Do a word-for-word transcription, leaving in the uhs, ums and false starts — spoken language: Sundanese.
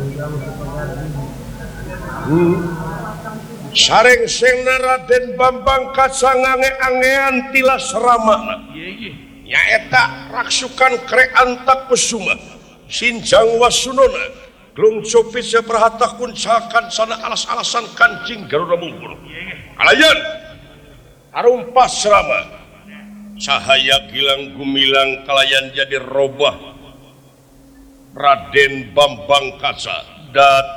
sareng-sengna Raden Bambang Kaca ngange-angean tilas ramana nyaeta raksukan Kreantak Pesuma Sinjang Wasunona Glung Copit seperhata kuncakan sana alas-alasan kancing Garuda Mumpul kalayan arumpah serama cahaya gilang gumilang kalayan jadi robah Raden Bambang Kaca dat